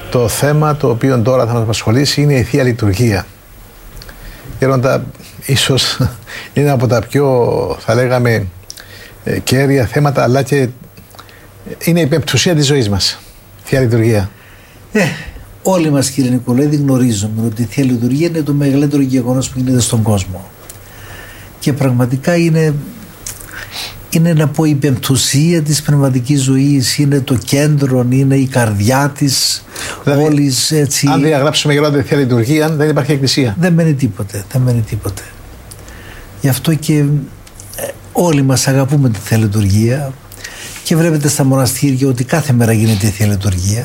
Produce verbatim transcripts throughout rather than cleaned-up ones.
Το θέμα το οποίο τώρα θα μας απασχολήσει είναι η Θεία Λειτουργία. Γέροντα, ίσως είναι από τα πιο, θα λέγαμε, κέρια θέματα, αλλά και είναι η πεμπτουσία της ζωής μας. Θεία Λειτουργία. Ε, όλοι μας, κύριε Νικολαίδη, γνωρίζουμε ότι η Θεία Λειτουργία είναι το μεγαλύτερο γεγονός που γίνεται στον κόσμο. Και πραγματικά είναι, είναι να πω η πεμπτουσία της πνευματικής ζωής, είναι το κέντρο, είναι η καρδιά της, δηλαδή, όλης έτσι. Αν διαγράψουμε γερόντα τη Θεία Λειτουργία, δεν υπάρχει εκκλησία. Δεν μένει τίποτε, δεν μένει τίποτε. Γι' αυτό και ε, όλοι μας αγαπούμε τη Θεία Λειτουργία και βλέπετε στα μοναστήρια ότι κάθε μέρα γίνεται η Θεία Λειτουργία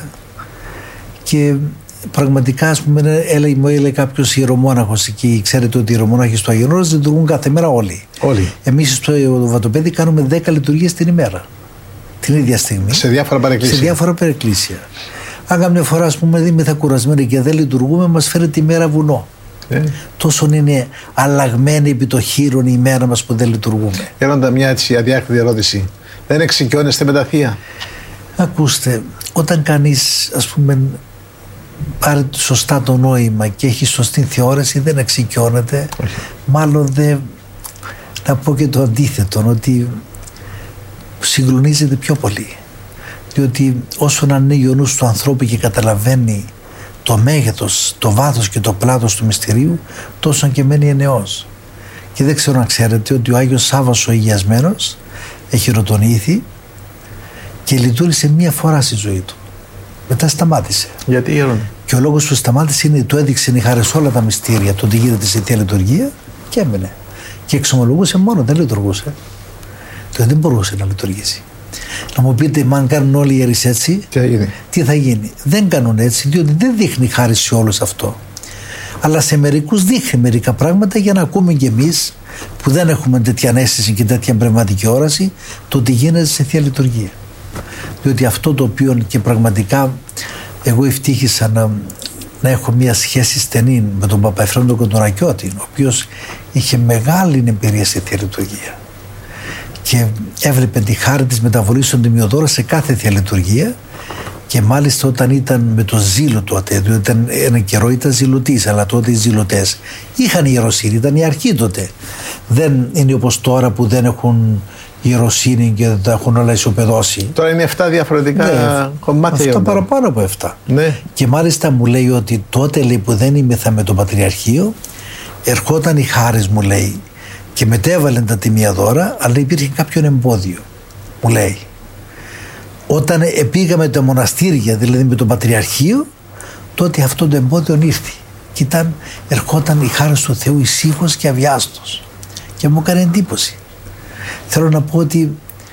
και πραγματικά, ας πούμε, έλεγε, μου έλεγε κάποιος ιερομόναχος εκεί, ξέρετε ότι οι ιερομόναχοι στο Άγιον Όρος λειτουργούν κάθε μέρα όλοι. Όλοι. Εμείς στο Βατοπέδι κάνουμε δέκα λειτουργίες την ημέρα. Την ίδια στιγμή. Σε διάφορα παρεκκλήσια. Σε διάφορα παρεκκλήσια. Αν καμιά φορά, ας πούμε, είμαστε κουρασμένοι και δεν λειτουργούμε, μας φέρει τη μέρα βουνό. Ε. Τόσο είναι αλλαγμένη επί το χείρον η μέρα μας που δεν λειτουργούμε. Γέροντα, μια έτσι αδιάκριτη ερώτηση. Δεν εξοικειώνεστε με τα θεία? Ακούστε, όταν κανείς, ας πούμε, πάρει σωστά το νόημα και έχει σωστή θεώρηση, δεν εξοικειώνεται. Όχι. Μάλλον δεν, να πω και το αντίθετο, ότι συγκλονίζεται πιο πολύ. Διότι όσο να ανοίγει ο νους του ανθρώπου και καταλαβαίνει το μέγεθος, το βάθος και το πλάτος του μυστηρίου, τόσο και μένει ενεός. Και δεν ξέρω αν ξέρετε ότι ο Άγιος Σάββας ο Αγιασμένος έχει ρωτονήθη και λειτουργήσε μία φορά στη ζωή του. Μετά σταμάτησε. Γιατί, Γέροντα? Και ο λόγος που σταμάτησε είναι ότι του έδειξε η χάρη σε όλα τα μυστήρια, το τι γίνεται στη Θεία Λειτουργία και έμενε. Και εξομολογούσε μόνο, δεν λειτουργούσε. Δηλαδή δεν μπορούσε να λειτουργήσει. Να μου πείτε, αν κάνουν όλοι οι ιερείς έτσι, τι θα γίνει? Τι θα γίνει? Δεν κάνουν έτσι, διότι δεν δείχνει χάρη σε όλους αυτό. Αλλά σε μερικούς δείχνει μερικά πράγματα για να ακούμε κι εμείς που δεν έχουμε τέτοια αίσθηση και τέτοια πνευματική όραση, το τι γίνεται σε Θεία Λειτουργία. Διότι αυτό το οποίο και πραγματικά εγώ ευτύχησα να, να έχω μια σχέση στενή με τον Παπαεφρέμ τον Κοντορακιώτη, ο οποίος είχε μεγάλη εμπειρία στη Θεία Λειτουργία και έβλεπε τη χάρη της μεταβολής των τιμιοδόρων σε κάθε Θεία Λειτουργία και μάλιστα όταν ήταν με το ζήλο τότε, διότι ήταν, ένα καιρό ήταν ζηλωτής, αλλά τότε οι ζηλωτές είχαν ιεροσύνη, ήταν η αρχή τότε. Δεν είναι όπως τώρα που δεν έχουν ιεροσύνη και δεν τα έχουν όλα ισοπεδώσει. Τώρα είναι εφτά διαφορετικά, ναι, κομμάτια. Αυτά παραπάνω από εφτά. Ναι. Και μάλιστα μου λέει ότι τότε, λέει, που δεν ήμεθα με το Πατριαρχείο, ερχόταν η χάρις, μου λέει, και μετέβαλαν τα τιμία δώρα, αλλά υπήρχε κάποιον εμπόδιο, μου λέει. Όταν πήγαμε τα μοναστήρια, δηλαδή με το Πατριαρχείο, τότε αυτό το εμπόδιο ήρθε. Και ήταν, ερχόταν η χάρις του Θεού ησύχος και αβιάστος. Και μου έκανε εντύπωση. Θέλω να πω ότι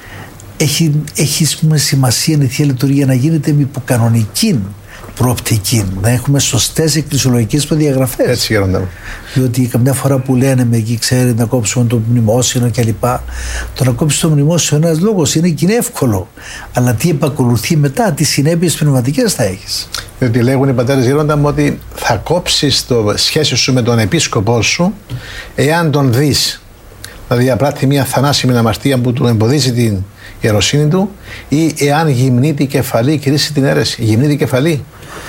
έχει, έχει σημασία η Θεία Λειτουργία να γίνεται με υποκανονική προοπτική, να έχουμε σωστές εκκλησιολογικές προδιαγραφές. Έτσι, Γέροντα. Διότι καμιά φορά που λένε με εκεί, ξέρει, να κόψουμε το μνημόσυνο κλπ. Το να κόψει το μνημόσυνο ένας λόγος είναι και είναι εύκολο. Αλλά τι επακολουθεί μετά, τι συνέπειες πνευματικές θα έχεις. Διότι λέγουν οι πατέρες, Γέροντα μου, ότι θα κόψεις το σχέση σου με τον επίσκοπό σου εάν τον δεις. Δηλαδή διαπράττει μια θανάσιμη αμαρτία που του εμποδίζει την ιεροσύνη του, ή εάν γυμνεί την κεφαλή, κηρύσσει την αίρεση. Γυμνεί την κεφαλή.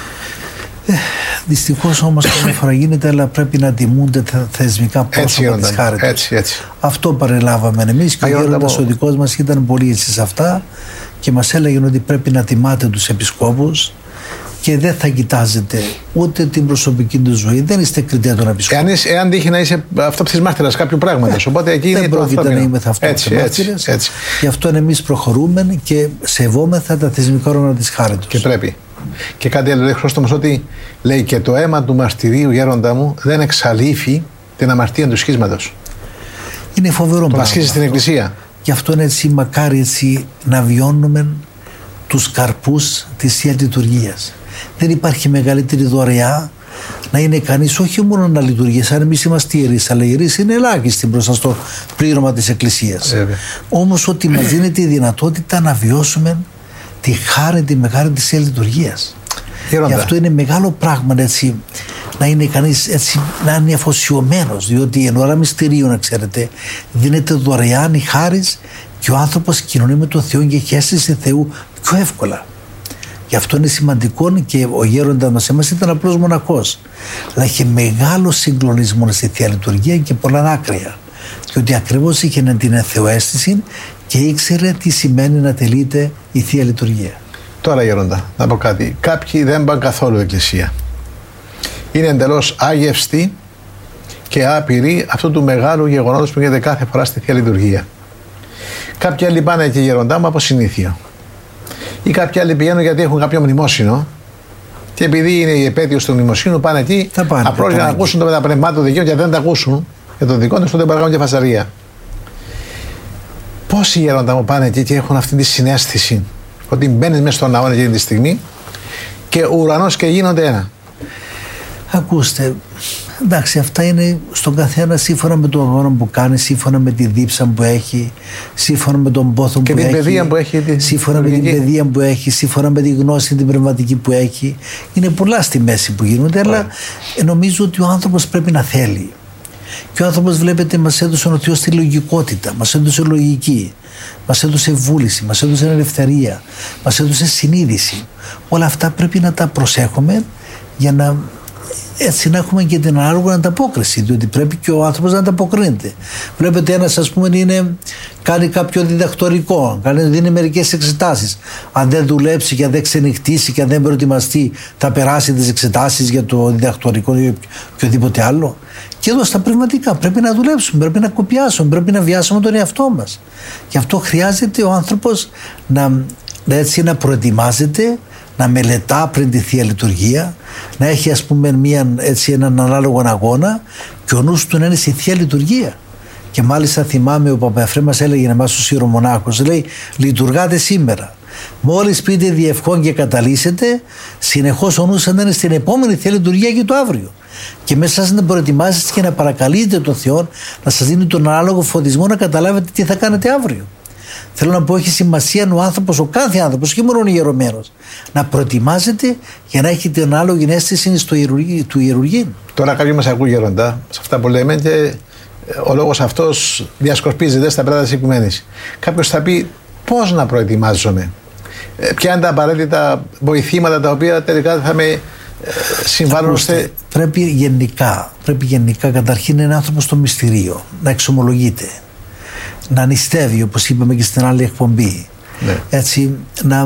Ε, δυστυχώς όμως καμιά φορά γίνεται, αλλά πρέπει να τιμούνται τα θεσμικά πρόσωπα της χάριτος. Έτσι, έτσι. Αυτό παρελάβαμε εμείς και ο Γέροντας ο δικός μας ήταν πολύ έτσι σε αυτά και μας έλεγε ότι πρέπει να τιμάτε τους επισκόπους και δεν θα κοιτάζετε ούτε την προσωπική του ζωή. Δεν είστε κριτέα των επισκόπων. Εάν, εάν τύχει να είσαι αυτόψης μάρτυρας κάποιου πράγματος. Οπότε εκεί δεν είναι πρόκειται να είμαι αυτόψης μάρτυρας. Γι' αυτό εμείς προχωρούμε και σεβόμεθα τα θεσμικά όργανα της χάριτος. Και πρέπει. Και κάτι άλλο λέει Χρήστομος, ότι λέει και το αίμα του μαρτυρίου, Γέροντα μου, δεν εξαλείφει την αμαρτία του σχίσματος. Είναι φοβερό πράγμα. Το ασχίζει στην Εκκλησία. Γι' αυτό είναι έτσι, μακάρι έτσι να βιώνουμε τους καρπούς της Θείας Λειτουργίας. Δεν υπάρχει μεγαλύτερη δωρεά να είναι κανείς όχι μόνο να λειτουργεί, σαν εμείς είμαστε ιερείς, αλλά οι ιερείς είναι ελάχιστοι μπροστά στο πλήρωμα της Εκκλησίας. Ε, Όμως ότι μας δίνεται η δυνατότητα να βιώσουμε τη χάρη, τη μεγάλη της Θείας Λειτουργίας. Γι' αυτό είναι μεγάλο πράγμα έτσι, να είναι κανείς έτσι, να είναι αφοσιωμένος, διότι εν ώρα μυστηρίου, να ξέρετε, δίνεται δωρεάν η χάρις και ο άνθρωπος κοινωνεί με τον Θεό και έχει αίσθηση Θεού πιο εύκολα. Γι' αυτό είναι σημαντικό, και ο γέροντας μας εμάς ήταν απλός μοναχός, αλλά είχε μεγάλο συγκλονισμό στη Θεία Λειτουργία και πολλά άκρια. Διότι ακριβώς είχε την θεοαίσθηση και ήξερε τι σημαίνει να τελείται η Θεία Λειτουργία. Τώρα, γέροντα, να πω κάτι. Κάποιοι δεν πάνε καθόλου εκκλησία. Είναι εντελώς άγευστοι και άπειροι αυτού του μεγάλου γεγονότος που γίνεται κάθε φορά στη Θεία Λειτουργία. Κάποιοι άλλοι πάνε και, γέροντά μου, από συνήθεια. Ή κάποιοι άλλοι πηγαίνουν γιατί έχουν κάποιο μνημόσυνο και επειδή είναι η επέτειος του μνημοσύνου πάνε εκεί απλώς για να ακούσουν το μεταπνευμάτο δικαίου, και δεν τα ακούσουν για το δικό τους, τότε παράγουν και φασαρία. Πόσοι, γέροντα μου, πάνε εκεί και έχουν αυτή τη συναίσθηση ότι μπαίνεις μέσα στον αγώνα εκείνη τη στιγμή και ο ουρανός και γίνονται ένα? Ακούστε, εντάξει, αυτά είναι στον καθένα σύμφωνα με τον αγώνα που κάνει, σύμφωνα με τη δίψα που έχει, σύμφωνα με τον πόθο που, την έχει, που έχει, τη... σύμφωνα με την παιδεία που έχει, σύμφωνα με τη γνώση την πνευματική που έχει. Είναι πολλά στη μέση που γίνονται, yeah. αλλά νομίζω ότι ο άνθρωπος πρέπει να θέλει. Και ο άνθρωπος, βλέπετε, μας έδωσε ο Θεός τη λογικότητα, μας έδωσε λογική, μας έδωσε βούληση, μας έδωσε ελευθερία, μας έδωσε συνείδηση. Όλα αυτά πρέπει να τα προσέχουμε για να, έτσι, να έχουμε και την ανάλογη ανταπόκριση, διότι πρέπει και ο άνθρωπος να ανταποκρίνεται. Βλέπετε, ένας, ας πούμε, είναι, κάνει κάποιο διδακτορικό, κάνει, δίνει μερικές εξετάσεις. Αν δεν δουλέψει και αν δεν ξενυχτήσει και αν δεν προετοιμαστεί, θα περάσει τις εξετάσεις για το διδακτορικό ή οποιοδήποτε άλλο. Και εδώ στα πνευματικά πρέπει να δουλέψουμε, πρέπει να κοπιάσουμε, πρέπει να βιάσουμε τον εαυτό μας. Γι' αυτό χρειάζεται ο άνθρωπος να, έτσι, να προετοιμάζεται, να μελετά πριν τη Θεία Λειτουργία, να έχει, ας πούμε, μια, έτσι, έναν ανάλογο αγώνα και ο νους του να είναι στη Θεία Λειτουργία. Και μάλιστα θυμάμαι ο Παπαϊφρέμ μας έλεγε εμάς τους ιερομονάχους, λέει, λειτουργάτε σήμερα. Μόλις πείτε διευχόν και καταλύσετε, συνεχώς ο νους θα είναι στην επόμενη Θεία Λειτουργία και το αύριο. Και μέσα σας να προετοιμάζεστε και να παρακαλείτε τον Θεό να σας δίνει τον ανάλογο φωτισμό να καταλάβετε τι θα κάνετε αύριο. Θέλω να πω, έχει σημασία ο άνθρωπος, ο κάθε άνθρωπος, και μόνο ο ιερωμένος, να προετοιμάζεται για να έχει την ανάλογη αίσθηση στο ιερουργή, του ιερουργήν. Τώρα κάποιοι μας ακούει, γέροντα, σε αυτά που λέμε, και ο λόγος αυτός διασκορπίζεται στα πράγματα της οικουμένης. Κάποιος θα πει πώς να προετοιμάζομαι, ποια είναι τα απαραίτητα βοηθήματα τα οποία τελικά θα με συμβάλλουν. Πρέπει γενικά, πρέπει γενικά καταρχήν ένα άνθρωπο στο μυστηρίο να εξομολογείται, να νηστεύει, όπως είπαμε και στην άλλη εκπομπή, ναι. έτσι, να,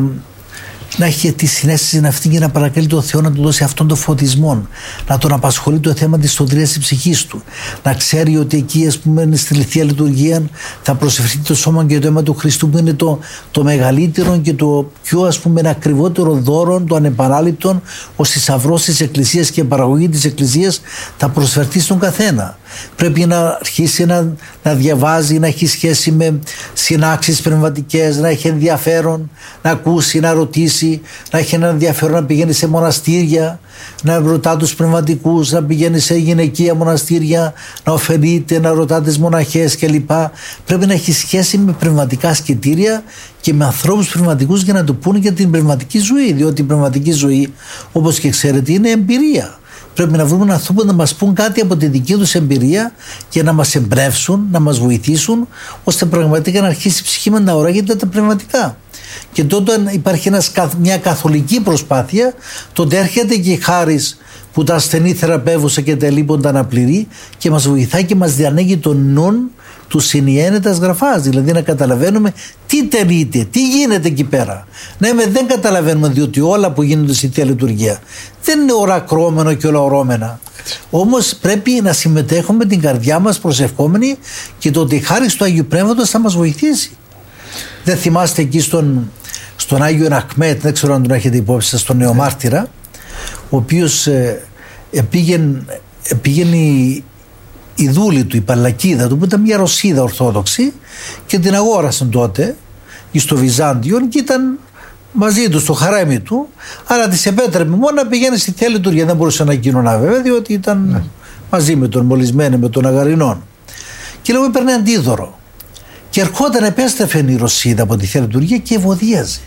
να έχει τη συναίσθηση αυτή και να παρακαλεί τον Θεό να του δώσει αυτόν τον φωτισμό, να τον απασχολεί το θέμα της στοδρίας της ψυχής του, να ξέρει ότι εκεί, ας πούμε, στη Θεία Λειτουργία θα προσευχθεί το σώμα και το αίμα του Χριστού, που είναι το, το μεγαλύτερο και το πιο, ας πούμε, ακριβότερο δώρο, το ανεπανάληπτο, ο θησαυρός της Εκκλησίας και η παραγωγή της Εκκλησίας θα προσφερθεί στον καθένα. Πρέπει να αρχίσει να, να διαβάζει, να έχει σχέση με συνάξεις πνευματικές, να έχει ενδιαφέρον, να ακούσει, να ρωτήσει, να έχει ένα ενδιαφέρον να πηγαίνει σε μοναστήρια, να ρωτά τους πνευματικούς, να πηγαίνει σε γυναικεία μοναστήρια, να ωφελείται, να ρωτά τις μοναχές κλπ. Πρέπει να έχει σχέση με πνευματικά σκητήρια και με ανθρώπους πνευματικούς για να του πούνε για την πνευματική ζωή, διότι η πνευματική ζωή, όπως και ξέρετε, είναι εμπειρία. Πρέπει να βρούμε ανθρώπους να μας πούν κάτι από τη δική τους εμπειρία και να μας εμπνεύσουν, να μας βοηθήσουν, ώστε πραγματικά να αρχίσει η ψυχή μας να οράγεται τα πνευματικά. Και τότε υπάρχει ένας, μια καθολική προσπάθεια, τότε έρχεται και η χάρις που τα ασθενή θεραπεύουσα και τα λείποντα αναπληρεί και μας βοηθάει και μας διανοίγει τον νουν του συνιένετας γραφάς, δηλαδή να καταλαβαίνουμε τι τελείται, τι γίνεται εκεί πέρα. Ναι, με δεν καταλαβαίνουμε, διότι όλα που γίνονται στη Θεία Λειτουργία δεν είναι ορακρώμενο και όλα ορώμενα. Όμως πρέπει να συμμετέχουμε την καρδιά μας προσευχόμενη και το ότι η χάρις του Αγίου Πνεύματος θα μας βοηθήσει. Δεν θυμάστε εκεί στον, στον Άγιο Εναχμέτ, δεν ξέρω αν τον έχετε υπόψη σας, στον νεομάρτυρα, ο οποίος ε, πήγαινε, πήγαινε η, η δούλη του, η παλακίδα του, που ήταν μια Ρωσίδα Ορθόδοξη, και την αγόρασαν τότε στο Βυζάντιο και ήταν μαζί του στο χαρέμι του, αλλά της επέτρεπε μόνο να πηγαίνει στη Θεία Λειτουργία. Δεν μπορούσε να κοινωνά βέβαια, διότι ήταν ναι. μαζί με τον μολυσμένο, με τον Αγαρινόν. Και λέω, έπαιρνε αντίδωρο. Και ερχόταν, επέστρεφε η Ρωσίδα από τη Θεία Λειτουργία και ευωδίαζε.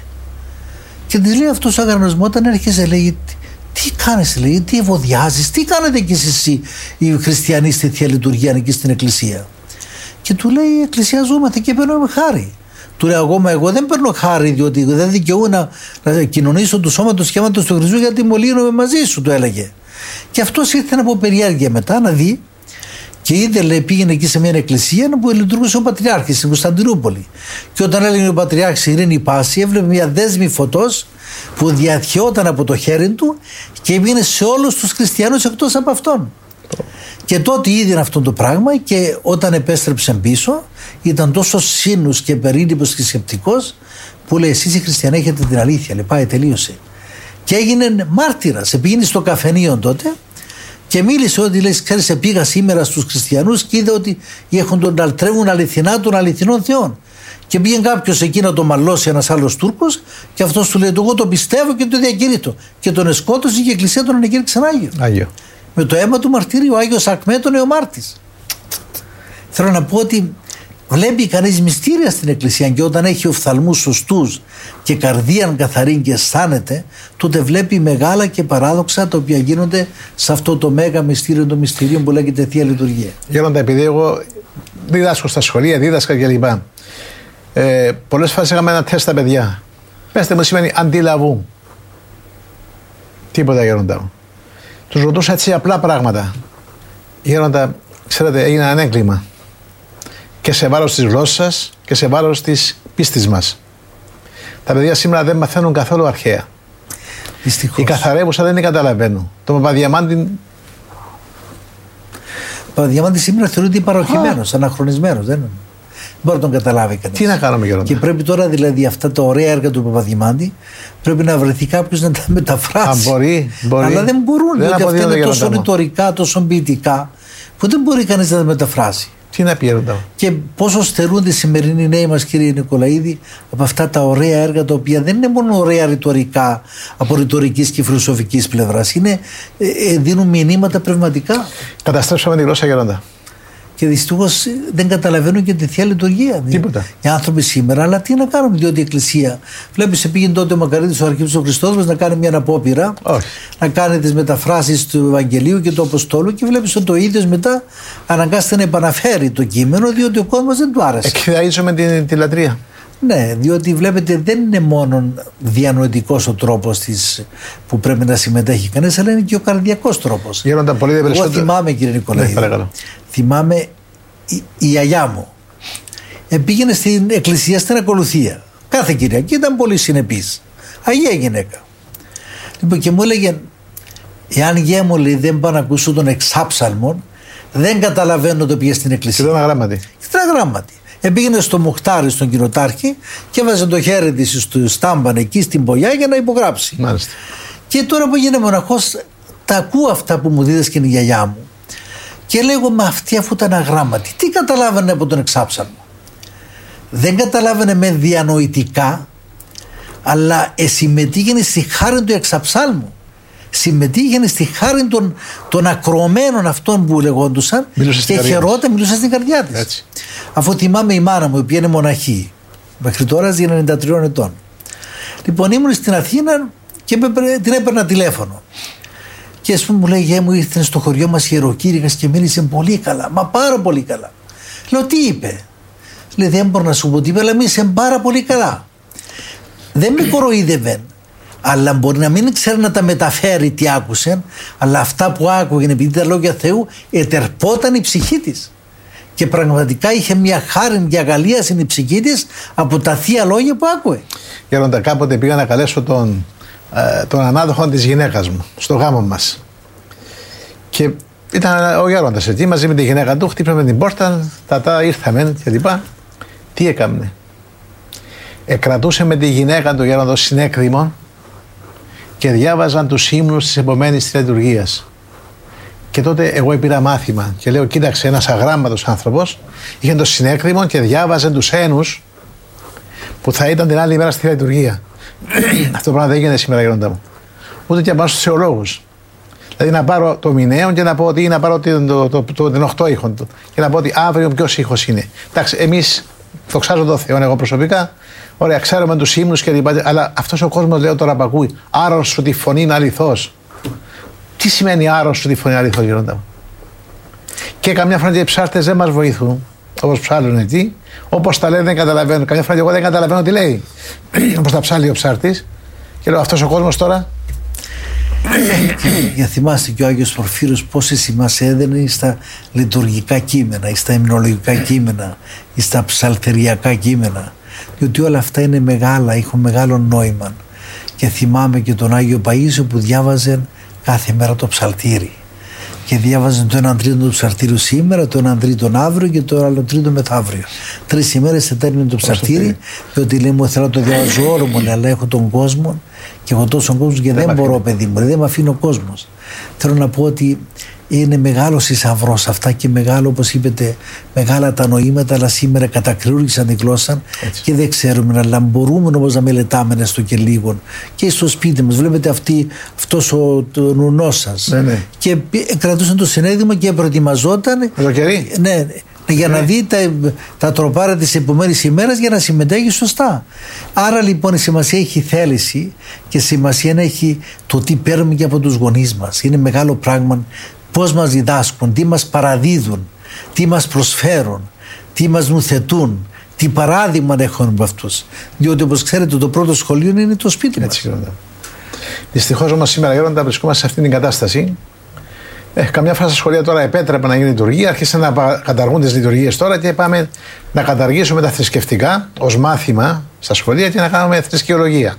Και τη λέει αυτός ο Αγαρινός, όταν έρχεσαι, λέει, τι κάνεις, λέει, τι ευωδιάζεις, τι κάνετε κι εσείς οι χριστιανοί στη Θεία Λειτουργία εκεί στην Εκκλησία. Και του λέει, εκκλησιαζόμαστε και παίρνουμε χάρη. Του λέω εγώ, μα εγώ δεν παίρνω χάρη, διότι δεν δικαιούμαι να, να κοινωνήσω του σώματος και αίματος του Χριστού, γιατί μολύνομαι μαζί σου, του έλεγε. Και αυτός ήρθε από περιέργεια μετά να δει. Και είδε, λέει, πήγαινε εκεί σε μια εκκλησία που λειτουργούσε ο Πατριάρχης στην Κωνσταντινούπολη. Και όταν έλεγε ο Πατριάρχης Ειρήνη Πάση, έβλεπε μια δέσμη φωτός που διαδιόταν από το χέρι του και έβγαινε σε όλους τους χριστιανούς εκτός από αυτόν. Και τότε είδε αυτό το πράγμα, και όταν επέστρεψε πίσω ήταν τόσο σύνους και περίληπτος και σκεπτικός που λέει: εσείς οι χριστιανοί έχετε την αλήθεια. Λέει, πάει, τελείωσε. Και έγινε μάρτυρας. Πήγαινε στο καφενείο τότε και μίλησε ότι, λέει, ξέρεις, πήγα σήμερα στους χριστιανούς και είδα ότι έχουν τον αλτρεύουν αληθινά των αληθινών θεών. Και πήγε κάποιος εκεί να τον μαλώσει ένας άλλος Τούρκος, και αυτός του λέει: εγώ το πιστεύω και το διακηρύττω. Και τον εσκότωσε και η εκκλησία τον ανακήρυξε Άγιο. Άγιο. Με το αίμα του μαρτυρίου, ο Άγιος Ακμέτων Νεομάρτης. Θέλω να πω ότι βλέπει κανείς μυστήρια στην εκκλησία, και όταν έχει οφθαλμούς σωστούς και καρδίαν καθαρή και αισθάνεται, τότε βλέπει μεγάλα και παράδοξα τα οποία γίνονται σε αυτό το μέγα μυστήριο των μυστηρίων που λέγεται Θεία Λειτουργία. Γέροντα, επειδή εγώ διδάσκω στα σχολεία, δίδασκα κλπ. Ε, πολλές φορές είχαμε ένα τεστ στα παιδιά. Πέστε μου, σημαίνει αντιλαβού. Τίποτα, γέροντα μου. Τους ρωτούσα έτσι απλά πράγματα. Γέροντα, ξέρετε, έγινε ένα έγκλημα. Και σε βάρος της γλώσσας και σε βάρος της πίστης μας. Τα παιδιά σήμερα δεν μαθαίνουν καθόλου αρχαία. Δυστυχώς. Η καθαρεύουσα δεν την καταλαβαίνουν. Το Παπαδιαμάντη. Ο Παπαδιαμάντη σήμερα θεωρείται παροχημένος, αναχρονισμένος. Δεν μπορεί να τον καταλάβει κανείς. Τι να κάνουμε, Γέροντα. Και πρέπει τώρα, δηλαδή, αυτά τα ωραία έργα του Παπαδιαμάντη πρέπει να βρεθεί κάποιος να τα μεταφράσει. Α, μπορεί, μπορεί. Αλλά δεν μπορούν. Δεν διότι αυτά είναι τόσο ρητορικά, τόσο ποιητικά, που δεν μπορεί κανείς να τα μεταφράσει. Τι να πει, Γέροντα. Και πόσο στερούνται οι σημερινοί νέοι μας, κύριε Νικολαίδη, από αυτά τα ωραία έργα, τα οποία δεν είναι μόνο ωραία ρητορικά από ρητορικής και φιλοσοφικής πλευράς. Είναι, ε, δίνουν μηνύματα πνευματικά. Καταστρέψαμε τη γλώσσα, Γέροντα. Και δυστυχώς δεν καταλαβαίνουν και τη Θεία Λειτουργία. Τίποτα. Οι άνθρωποι σήμερα, αλλά τι να κάνουμε, διότι η Εκκλησία. Βλέπεις, πήγαινε τότε ο Μακαρίτης ο Αρχίβιος ο Χριστόδουλος να κάνει μια απόπειρα, να κάνει τις μεταφράσεις του Ευαγγελίου και του Αποστόλου, και βλέπεις ότι ο ίδιος μετά αναγκάστηκε να επαναφέρει το κείμενο, διότι ο κόσμος δεν του άρεσε. Εκχυδαΐζουμε τη, τη λατρεία. Ναι, διότι βλέπετε δεν είναι μόνο διανοητικός ο τρόπος της που πρέπει να συμμετέχει κανείς, αλλά είναι και ο καρδιακός τρόπος. Γέροντα, πολύ Εγώ περισσότερο... θυμάμαι, κύριε Νικολαίδη, ναι, θυμάμαι η, η γιαγιά μου ε, πήγαινε στην εκκλησία στην ακολουθία κάθε Κυριακή, ήταν πολύ συνεπής, αγία γυναίκα. Λοιπόν, και μου έλεγε, εάν γέ μου, λέει, δεν πάω να ακούσω τον εξάψαλμον, δεν καταλαβαίνω το πήγε στην εκκλησία. Και ήταν αγράμματη. Και ήταν αγράμματη. Επήγαινε στο Μουχτάρι, στον Κοινοτάρχη, και έβαζε το χέρι της στο στάμπαν εκεί στην πογιά για να υπογράψει. Μάλιστα. Και τώρα που έγινε μοναχός, τα ακούω αυτά που μου δίδασκε η γιαγιά μου. Και λέγω, μα αυτή αφού ήταν αγράμματη, τι καταλάβαινε από τον εξάψαλμο? Δεν καταλάβαινε με διανοητικά, αλλά συμμετείχε στη χάρη του εξαψάλμου. Συμμετείχε στη χάρη των, των ακροωμένων αυτών που λεγόντουσαν, και χαιρόταν, μιλούσε στην καρδιά της. Έτσι. Αφού θυμάμαι η μάνα μου, η οποία είναι μοναχή, μέχρι τώρα ζει ενενήντα τριών ετών. Λοιπόν, ήμουν στην Αθήνα και την έπαιρνα τηλέφωνο. Και ας πούμε μου λέει, γε μου, ήρθε στο χωριό μας ιεροκήρυκας και μίλησε πολύ καλά, μα πάρα πολύ καλά. Λέω, τι είπε? Λέει, δεν μπορώ να σου πω τι είπε, αλλά μίλησε πάρα πολύ καλά. Δεν με κοροϊδεύε, αλλά μπορεί να μην ξέρει να τα μεταφέρει τι άκουσε, αλλά αυτά που άκουγε, επειδή τα λόγια Θεού, ετερπόταν η ψυχή της. Και πραγματικά είχε μια χάρη και αγαλίαση η ψυχή της από τα θεία λόγια που άκουε. Γέροντα, κάποτε πήγα να καλέσω τον, ε, τον ανάδοχο της γυναίκας μου στο γάμο μας. Και ήταν ο Γέροντας εκεί μαζί με τη γυναίκα του, χτύπαμε την πόρτα, τα τα ήρθαμε και λοιπά. Τι έκαμνε? Εκρατούσε με τη γυναίκα του Γέροντα συνέκριμο και διάβαζαν τους ύμνους της επομένης της λειτουργίας. Και τότε εγώ πήρα μάθημα και λέω, κοίταξε, ένας αγράμματος άνθρωπος είχε το συνέκριμο και διάβαζε τους ένους που θα ήταν την άλλη μέρα στη λειτουργία. Αυτό το πράγμα δεν γίνεται σήμερα, Γέροντα μου. Ούτε και να πάω στους θεολόγους. Δηλαδή να πάρω το μηνέο και να πω ότι, ή να πάρω το, το, το, το, την οχτώ ήχον του και να πω ότι αύριο ποιος ήχος είναι. Εντάξει, εμείς δοξάζω τον Θεό, εγώ προσωπικά, ωραία, ξέρουμε τους ύμνους και λοιπά, αλλά αυτός ο κόσμος, λέω τώρα, πακούει, άρρωστο τη φωνή είναι αληθώς. Τι σημαίνει άρρωστο τη φωνή αληθώς, Γέροντα μου? Και καμιά φορά και οι ψάρτες δεν μας βοηθούν. όπως ψάλλουν εκεί, όπως τα λένε δεν καταλαβαίνουν. Καμιά φορά και εγώ δεν καταλαβαίνω τι λέει. Όπως τα ψάλλει ο ψάρτης. Και λέω, αυτός ο κόσμος τώρα. Για θυμάστε και ο Άγιος Πορφύρος πόση σημασία έδαινε στα λειτουργικά κείμενα, στα υμνολογικά κείμενα, στα ψαλτεριακά κείμενα. Διότι όλα αυτά είναι μεγάλα, έχουν μεγάλο νόημα. Και θυμάμαι και τον Άγιο Παΐσιο που διάβαζε κάθε μέρα το ψαλτήρι. Και διάβαζαν το έναν τρίτο του ψαρτήριου σήμερα, το έναν τρίτο αύριο και το άλλο τρίτο μεθαύριο. Τρεις ημέρες ετέρμινε το ψαρτήρι, διότι λέει μου θέλω να το διαβάζω όλο μου, αλλά έχω τον κόσμο και έχω τόσο κόσμο και δεν, δεν μπορώ, παιδί μου, δεν με αφήνει ο κόσμος. Θέλω να πω ότι είναι μεγάλος θησαυρός αυτά και μεγάλο, όπως είπετε, μεγάλα τα νοήματα, αλλά σήμερα κατακρούργησαν τη γλώσσα και δεν ξέρουμε, αλλά μπορούμε όμως να μελετάμε έστω και λίγο. Και στο σπίτι μας, βλέπετε αυτή, αυτός ο νουνός σας. Ναι, ναι. Και κρατούσαν το συνέδημα και προετοιμαζόταν. Το κερί. Ναι, για ναι. να δει τα, τα τροπάρα της επόμενης ημέρας για να συμμετέχει σωστά. Άρα λοιπόν η σημασία έχει θέληση και σημασία έχει το τι παίρνουμε και από τους γονείς μας. Είναι μεγάλο πράγμα. Πώς μας διδάσκουν, τι μας παραδίδουν, τι μας προσφέρουν, τι μας νουθετούν, τι παράδειγμα έχουν από αυτούς. Διότι όπως ξέρετε το πρώτο σχολείο είναι το σπίτι μας. Δυστυχώς όμως σήμερα Γέροντα βρισκόμαστε σε αυτήν την κατάσταση. Ε, καμιά φορά στα σχολεία τώρα επέτρεπε να γίνει λειτουργία, άρχισαν να καταργούν τις λειτουργίες τώρα και πάμε να καταργήσουμε τα θρησκευτικά ως μάθημα στα σχολεία και να κάνουμε θρησκεολογία.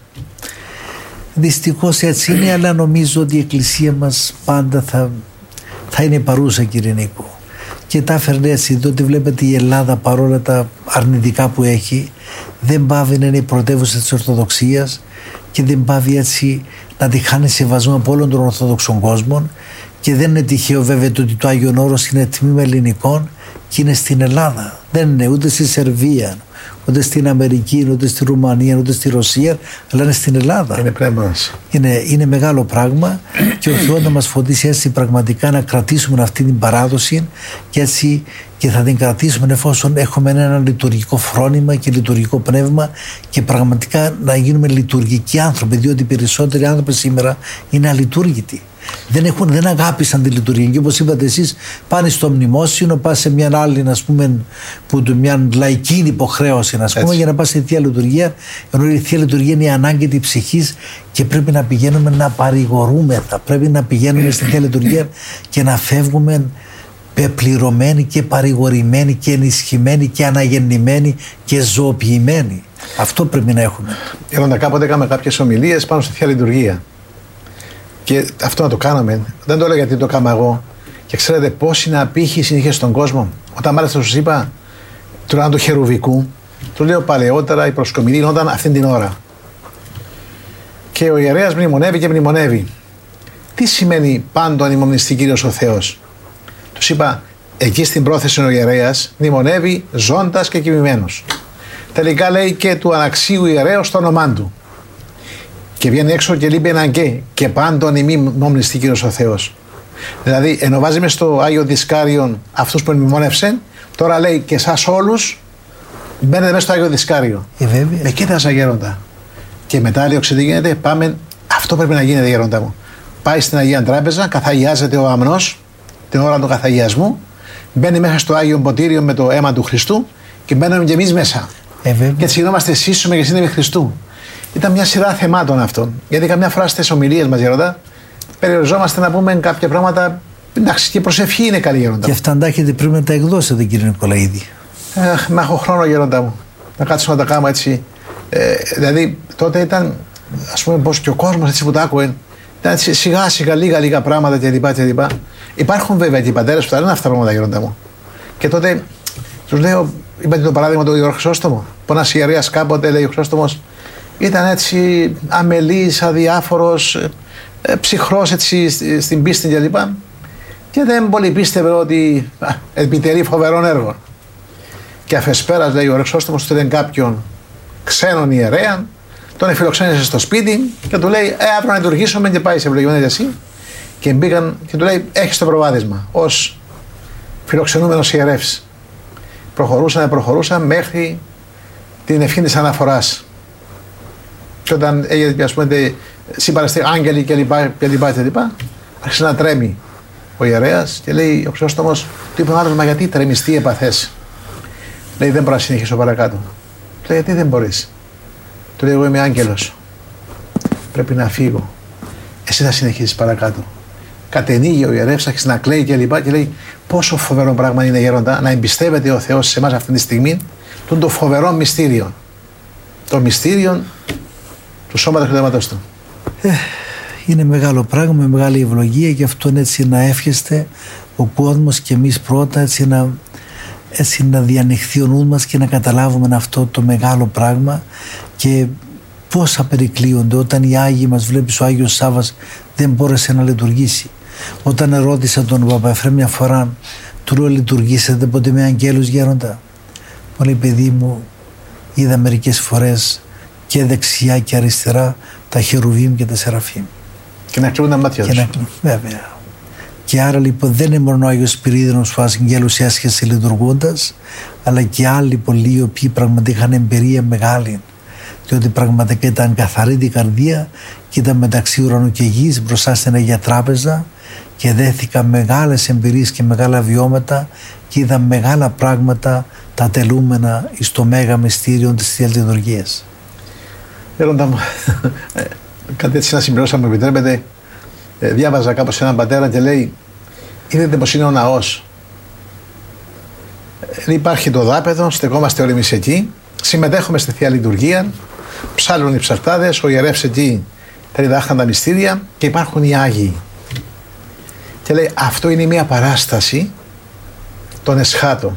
Δυστυχώς έτσι είναι, αλλά νομίζω ότι η Εκκλησία μας πάντα θα, θα είναι παρούσα, κύριε Νίκο. Και τα έφερνε έτσι, διότι βλέπετε η Ελλάδα παρόλα τα αρνητικά που έχει δεν πάβει να είναι η πρωτεύουσα της Ορθοδοξίας και δεν πάβει έτσι να τη χάνει σεβασμό από όλων των Ορθοδοξών κόσμων. Και δεν είναι τυχαίο βέβαια το ότι το Άγιον Όρος είναι τμήμα ελληνικών και είναι στην Ελλάδα. Δεν είναι ούτε στη Σερβία, ούτε στην Αμερική, ούτε στη Ρουμανία, ούτε στη Ρωσία, αλλά είναι στην Ελλάδα. Είναι πρέμβαση. Είναι, είναι μεγάλο πράγμα και ο Θεός να μας φωτίσει έτσι πραγματικά να κρατήσουμε αυτή την παράδοση και έτσι και θα την κρατήσουμε εφόσον έχουμε ένα λειτουργικό φρόνημα και λειτουργικό πνεύμα και πραγματικά να γίνουμε λειτουργικοί άνθρωποι, διότι οι περισσότεροι άνθρωποι σήμερα είναι αλειτουργητοι. Δεν, έχουν, δεν αγάπησαν τη λειτουργία. Και όπως είπατε εσείς, πάνε στο μνημόσυνο, πας σε μια άλλη, ας πούμε, που, μια λαϊκή υποχρέωση, ας πούμε, για να πας στη θεία λειτουργία. Ενώ η θεία λειτουργία είναι η ανάγκη της ψυχής και πρέπει να πηγαίνουμε να παρηγορούμε. Θα πρέπει να πηγαίνουμε στη θεία λειτουργία και να φεύγουμε πεπληρωμένοι και παρηγορημένοι και ενισχυμένοι και αναγεννημένοι και ζωοποιημένοι. Αυτό πρέπει να έχουμε. Γέροντα, κάποτε έκαμε κάποιες ομιλίες πάνω στη θεία λειτουργία. Και αυτό να το κάναμε, δεν το λέω γιατί το κάμα εγώ. Και ξέρετε πόση απήχηση είχε στον κόσμο. Όταν μάλιστα σου είπα του Ράνου του Χερουβικού, του λέω παλαιότερα η προσκομιδή γινόταν αυτήν την ώρα. Και ο ιερέας μνημονεύει και μνημονεύει. Τι σημαίνει πάντο ανημονιστεί Κύριος ο Θεός? Τους είπα, εκεί στην πρόθεση ο ιερέας μνημονεύει ζώντας και κοιμημένος. Τελικά λέει και του αναξίου ιερέως το όνομά του. Και βγαίνει έξω και λείπει έναν και. Και πάντων ημί μνημονιστεί Κύριος ο Θεός. Δηλαδή, ενώ βάζει μες στο Άγιο Δισκάριον αυτούς που μνημονεύσαν, τώρα λέει και εσάς όλους μπαίνετε μέσα στο Άγιο Δισκάριο. Ε, βέβαια. Με κοίταζα Γέροντα. Και μετά λέει, τι γίνεται, πάμε. Αυτό πρέπει να γίνεται, Γέροντα μου. Πάει στην Αγία Τράπεζα, καθαγιάζεται ο αμνός την ώρα του καθαγιασμού, μπαίνει μέσα στο Άγιο Ποτήριο με το αίμα του Χριστού και μπαίνουμε κι εμείς μέσα. Ε, και έτσι γινόμαστε σύσσωμοι και σύνδεμοι Χριστού. Ήταν μια σειρά θεμάτων αυτών. Γιατί καμιά φορά στις ομιλίες μας, Γέροντα, περιοριζόμαστε να πούμε κάποια πράγματα. Εντάξει, και η προσευχή είναι καλή, Γέροντα. Και αυτά αντάχετε πρέπει να τα εκδώσετε, κύριε Νικολαίδη. Αχ, να έχω χρόνο, Γέροντα μου. Να κάτσω να τα κάνω έτσι. Ε, δηλαδή, τότε ήταν, ας πούμε, πως και ο κόσμος έτσι που τα άκουε. Ήταν έτσι, σιγά σιγά λίγα λίγα πράγματα κλπ. Υπάρχουν βέβαια και οι πατέρες που τα λένε αυτά τα πράγματα, Γέροντα μου. Και τότε τους λέω, είπατε το παράδειγμα του Ιερού Χρυσόστομου. Που ένας ιερέας κάποτε, λέει ο Χρυσόστομος, ήταν έτσι αμελής, αδιάφορος, ε, ψυχρός έτσι στην πίστη κλπ. Και, και δεν πολύ πίστευε ότι α, επιτελεί φοβερών έργων. Και αφεσπέρας, λέει ο Χρυσόστομος, του λένε κάποιον ξένον ιερέα, τον εφιλοξένησε στο σπίτι και του λέει: Ε, αύριο να λειτουργήσουμε και πάει σε ευλογημένη εσύ. Και μπήκαν και του λέει: Έχεις το προβάδισμα ως φιλοξενούμενος ιερεύς. Προχωρούσαν, προχωρούσαν μέχρι την ευχή της αναφοράς. Και όταν έγινε, ας πούμε, συμπαραστεί άγγελοι κλπ. Άρχισε να τρέμει ο ιερέας και λέει ο Χρυσόστομος: Του είπε ο άλλος, μα γιατί τρεμιστεί επαθές? Λέει δεν μπορώ να συνεχίσω παρακάτω. Λέει γιατί δεν μπορείς? Του λέει εγώ είμαι άγγελος. Πρέπει να φύγω. Εσύ θα συνεχίσεις παρακάτω. Κατενίγει ο ιερεύς, άρχισε να κλαίει και λοιπά και λέει πόσο φοβερό πράγμα είναι γέροντα να εμπιστεύεται ο Θεός σε εμάς αυτή τη στιγμή τον το φοβερό μυστήριο. Το μυστήριο του σώματος και του αίματος του. Ε, είναι μεγάλο πράγμα, μεγάλη ευλογία και αυτό έτσι να εύχεστε ο κόσμος και εμείς πρώτα έτσι να, έτσι να διανοηχθεί ο νους μας και να καταλάβουμε αυτό το μεγάλο πράγμα και πόσα περικλείονται όταν οι Άγιοι μας, βλέπεις ο Άγιος Σάββας δεν μπόρεσε να λειτουργήσει. Όταν ερώτησα τον Παπαεφρέμ μια φορά, του λέω λειτουργήσατε ποτέ με αγγέλους γέροντα? Μου λέει παιδί μου, είδα μερικές φορές και δεξιά και αριστερά τα χερουβίμ και τα σεραφείμ. Και να κλείνουν τα μάτια τους. Βέβαια. Και άρα λοιπόν δεν είναι μόνο ο Άγιος Σπυρίδωνος που αγγέλους έσχεσε λειτουργώντας, αλλά και άλλοι πολλοί οι οποίοι πραγματικά είχαν εμπειρία μεγάλη. Διότι πραγματικά ήταν καθαρή την καρδία και ήταν μεταξύ ουρανού και γης μπροστά στην Αγία Τράπεζα και δέθηκαν μεγάλες εμπειρίες και μεγάλα βιώματα και είδαν μεγάλα πράγματα τα τελούμενα στο μέγα μυστήριο της Θείας Λειτουργίας. Γέροντα μου, κάτι έτσι να συμπληρώσω, αν μου επιτρέπετε, διάβαζα κάπως έναν πατέρα και λέει είδατε πως είναι ο ναός. Υπάρχει το δάπεδο, στεκόμαστε όλοι εμείς εκεί, συμμετέχουμε στη Θεία Λειτουργία, ψάλλουν οι ψαρτάδες, ο ιερεύς εκεί τα διδάχθηκαν τα μυστήρια και υπάρχουν οι Άγιοι. Και λέει αυτό είναι μια παράσταση των εσχάτων.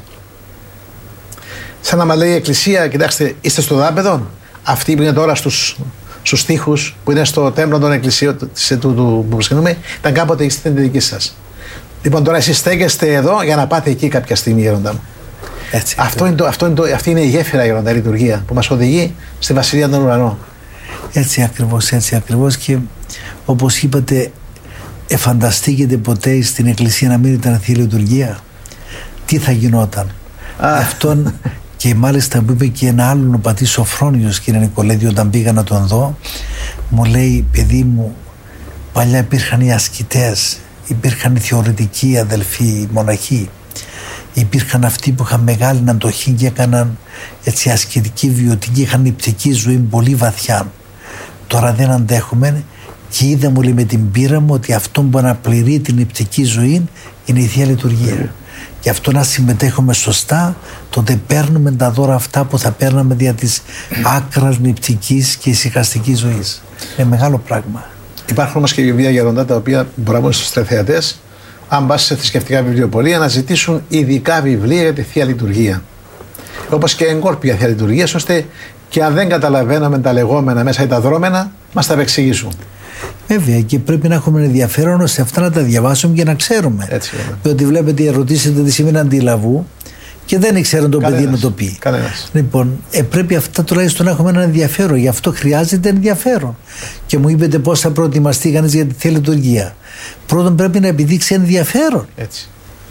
Σαν να μας λέει η Εκκλησία, κοιτάξτε, είστε στο δάπεδο, αυτοί που είναι τώρα στους, στους τοίχους, που είναι στο τέμπλο των εκκλησίων του, του, του, που προσκυνούμε, ήταν κάποτε στην δική σας. Λοιπόν, τώρα εσείς στέκεστε εδώ για να πάτε εκεί κάποια στιγμή, γέροντα μου. Έτσι, αυτό είναι το, αυτό είναι το, αυτή είναι η γέφυρα, γέροντα, η λειτουργία που μας οδηγεί στη Βασιλεία των Ουρανών. Έτσι ακριβώς, έτσι ακριβώς και όπως είπατε, εφανταστήκετε ποτέ στην Εκκλησία να μην ήταν Θεία Λειτουργία? Τι θα γινόταν? Αυτόν και μάλιστα που είπε και ένα άλλον ο πατής Σοφρόνιος, κύριε Νικολέτη, όταν πήγα να τον δω, μου λέει παιδί μου, παλιά υπήρχαν οι ασκητές, υπήρχαν οι θεωρητικοί αδελφοί, οι μοναχοί, υπήρχαν αυτοί που είχαν μεγάλη αντοχή και έκαναν έτσι ασκητική βιωτική, είχαν νηπτική ζωή πολύ βαθιά. Τώρα δεν αντέχουμε και είδα, μου λέει, με την πείρα μου ότι αυτό που αναπληρεί την νηπτική ζωή είναι η Θεία Λειτουργία. Mm. Και αυτό να συμμετέχουμε σωστά, τότε παίρνουμε τα δώρα αυτά που θα παίρναμε δια της άκρας νηπτικής και ησυχαστικής ζωής. Είναι μεγάλο πράγμα. Υπάρχουν όμως και βιβλία γεροντά τα οποία μπορεί να μπουν στους τηλεθεατές, αν πας σε θρησκευτικά βιβλιοπωλεία, να ζητήσουν ειδικά βιβλία για τη Θεία Λειτουργία. Όπως και εγκόρπια Θεία Λειτουργία, ώστε και αν δεν καταλαβαίνουμε τα λεγόμενα μέσα ή τα δρόμενα, μας τα επεξηγήσουν. Βέβαια, και πρέπει να έχουμε ενδιαφέρον ώστε αυτά να τα διαβάσουμε και να ξέρουμε. Έτσι, βέβαια. Διότι βλέπετε, ρωτήσετε τι σημαίνει αντιλαβού και δεν ξέρουν το παιδί να το πει. Κανένας. Λοιπόν, ε, πρέπει αυτά τουλάχιστον να έχουμε ένα ενδιαφέρον. Γι' αυτό χρειάζεται ενδιαφέρον. Και μου είπετε πώς θα προετοιμαστεί κανείς για τη Θεία Λειτουργία. Πρώτον, πρέπει να επιδείξει ενδιαφέρον. Έτσι.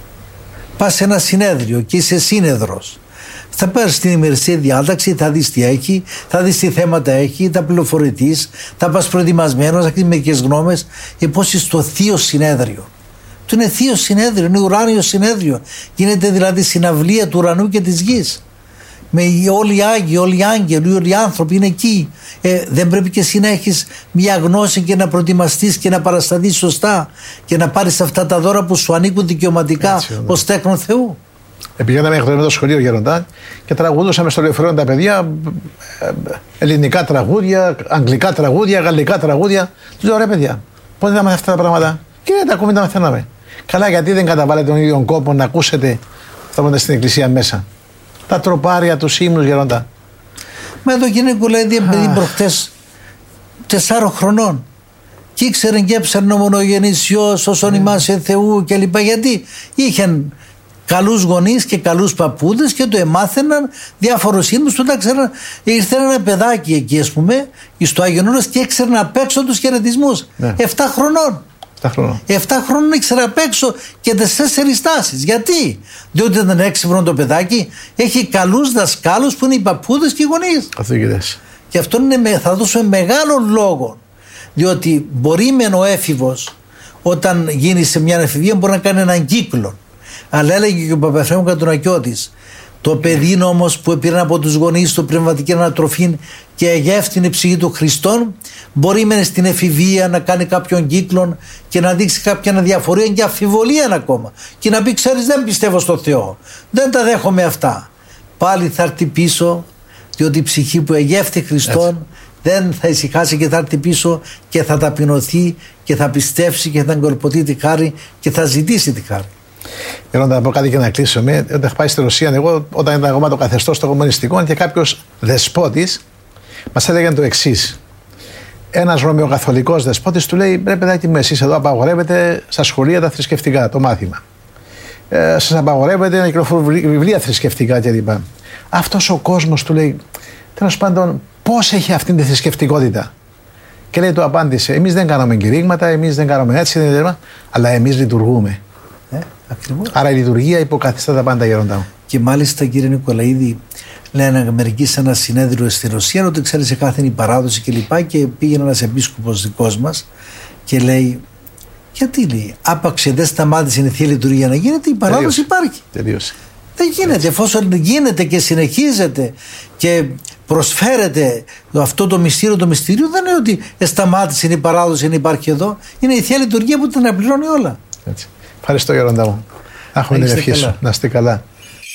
Πας σε ένα συνέδριο και είσαι σύνεδρος. Θα πάρεις την ημερησία διάταξη, θα δεις τι έχει, θα δεις τι θέματα έχει, θα πληροφορηθείς, θα πας προετοιμασμένος, θα έχεις μερικές γνώμες. Ε, πώς είσαι στο θείο συνέδριο. Το είναι θείο συνέδριο, είναι ουράνιο συνέδριο. Γίνεται δηλαδή συναυλία του ουρανού και της γης. Με όλοι οι Άγιοι, όλοι οι άγγελοι, όλοι οι άνθρωποι είναι εκεί. Ε, δεν πρέπει και εσύ να έχεις μια γνώση και να προετοιμαστείς και να παρασταθείς σωστά και να πάρεις αυτά τα δώρα που σου ανήκουν δικαιωματικά ως τέκνο Θεού. Πηγαίναμε χθες με το σχολείο γεροντά και τραγουδούσαμε στο λεωφορείο τα παιδιά ελληνικά τραγούδια, αγγλικά τραγούδια, γαλλικά τραγούδια. Του λέω ρε παιδιά, πότε θα μάθετε αυτά τα πράγματα? Και δεν τα ακούμε, τα μαθαίναμε. Καλά, γιατί δεν καταβάλλετε τον ίδιο κόπο να ακούσετε αυτά που είναι στην εκκλησία μέσα? Τα τροπάρια, τους ύμνους γεροντά. Με το γυναίκο λέει παιδί προχτές τεσσάρων χρονών. Και ήξερε και έψερνε ο μονογενής Υιός, όσον ημάσαι Θεού κλπ. Γιατί είχαν καλούς γονείς και καλούς παππούδες και το εμάθαιναν διάφορους ύμνους που τα ξέραν. Ήρθε ένα παιδάκι εκεί, ας πούμε, στο Άγιον Όρος και έξερνε απ' έξω τους χαιρετισμούς. Ναι. Εφτά χρονών. Εφτά χρόνων ήξερα απ' έξω και τις τέσσερις τάσεις. Γιατί? Διότι ήταν έξυπνο το παιδάκι, έχει καλούς δασκάλους που είναι οι παππούδες και οι γονείς. Καθηγητές. Και αυτό είναι, θα δώσουμε μεγάλο λόγο. Διότι μπορεί μεν ο έφηβος, όταν γίνει σε μια εφηβεία, μπορεί να κάνει έναν κύκλο. Αλλά έλεγε και ο Παπαφρέμου Κατουνακιώτης, Το παιδί όμως που πήρε από τους γονείς του πνευματική ανατροφή και εγεύθυνε η ψυχή του Χριστών, μπορεί μεν στην εφηβεία να κάνει κάποιον κύκλο και να δείξει κάποια αδιαφορία και αμφιβολία ακόμα. Και να πει: ξέρεις, δεν πιστεύω στο Θεό, δεν τα δέχομαι αυτά. Πάλι θα έρθει πίσω, διότι η ψυχή που εγεύθη Χριστόν έτσι δεν θα ησυχάσει και θα έρθει πίσω και θα ταπεινωθεί και θα πιστέψει και θα εγκολπωθεί τη χάρη και θα ζητήσει τη χάρη. Θέλω να πω κάτι και να κλείσω. Όταν έχω πάει στη Ρωσία, εγώ, όταν ήταν ακόμα το καθεστώς των κομμουνιστικών, και κάποιος δεσπότης μας έλεγε το εξής. Ένας ρωμαιοκαθολικός δεσπότης του λέει: ρε παιδάκι μου, εσείς εδώ απαγορεύετε στα σχολεία τα θρησκευτικά, το μάθημα. Ε, σας απαγορεύετε να κυκλοφορούν βιβλία θρησκευτικά κλπ. Αυτός ο κόσμος, του λέει, τέλος πάντων, πώς έχει αυτή τη θρησκευτικότητα. Και λέει, του απάντησε: εμείς δεν κάνουμε κηρύγματα, εμείς δεν κάνουμε έτσι, δεν, αλλά εμείς λειτουργούμε. Ε, ακριβώς. Άρα η λειτουργία υποκαθιστά τα πάντα, γέροντα μου. Και μάλιστα, κύριε Νικολαίδη, λένε μερικοί σε ένα συνέδριο στη Ρωσία ότι ξέρει σε κάθε η παράδοση και λοιπά, και πήγαινε ένας επίσκοπος δικός μας και λέει: γιατί, λέει, άπαξε δεν σταμάτησε η Θεία Λειτουργία να γίνεται, η παράδοση υπάρχει. Τελείωσε. Δεν γίνεται. Έτσι. Εφόσον γίνεται και συνεχίζεται και προσφέρεται αυτό το μυστήριο, το μυστήριο δεν είναι ότι σταμάτησε η παράδοση να υπάρχει εδώ. Είναι η Θεία Λειτουργία που την αναπληρώνει όλα. Έτσι. Ευχαριστώ, γέροντα μου. Να έχουμε την ευχή σου. Να είστε καλά.